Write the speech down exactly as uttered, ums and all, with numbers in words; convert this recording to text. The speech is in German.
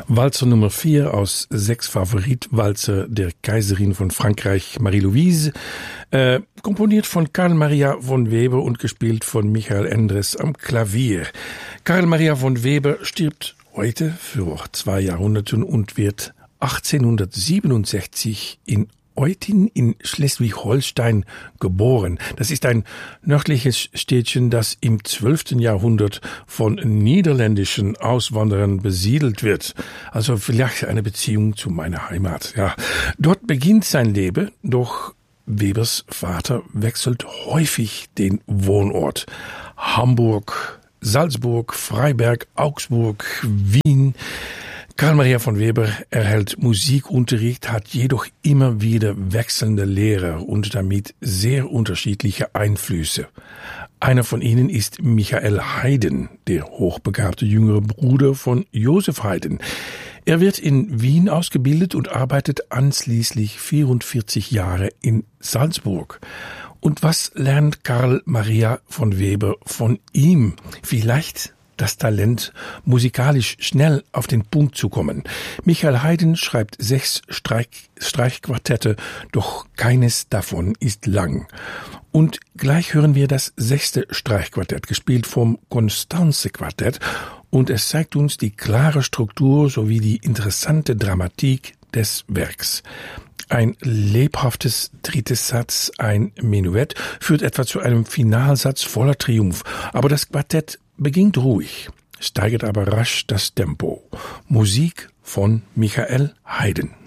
Walzer Nummer vier aus sechs Favoritwalzer der Kaiserin von Frankreich, Marie-Louise, äh, komponiert von Karl Maria von Weber und gespielt von Michael Endres am Klavier. Karl Maria von Weber stirbt heute vor zwei Jahrhunderten und wird achtzehnhundertsiebenundsechzig in Eutin in Schleswig-Holstein geboren. Das ist ein nördliches Städtchen, das im zwölften Jahrhundert von niederländischen Auswanderern besiedelt wird. Also vielleicht eine Beziehung zu meiner Heimat. Ja, dort beginnt sein Leben, doch Webers Vater wechselt häufig den Wohnort. Hamburg, Salzburg, Freiberg, Augsburg, Wien. Karl Maria von Weber erhält Musikunterricht, hat jedoch immer wieder wechselnde Lehrer und damit sehr unterschiedliche Einflüsse. Einer von ihnen ist Michael Haydn, der hochbegabte jüngere Bruder von Joseph Haydn. Er wird in Wien ausgebildet und arbeitet anschließend vierundvierzig Jahre in Salzburg. Und was lernt Karl Maria von Weber von ihm? Vielleicht das Talent, musikalisch schnell auf den Punkt zu kommen. Michael Haydn schreibt sechs Streich, Streichquartette, doch keines davon ist lang. Und gleich hören wir das sechste Streichquartett, gespielt vom Constanze-Quartett, und es zeigt uns die klare Struktur sowie die interessante Dramatik des Werks. Ein lebhaftes drittes Satz, ein Menuett, führt etwa zu einem Finalsatz voller Triumph, aber das Quartett beginnt ruhig, steigert aber rasch das Tempo. Musik von Michael Haydn.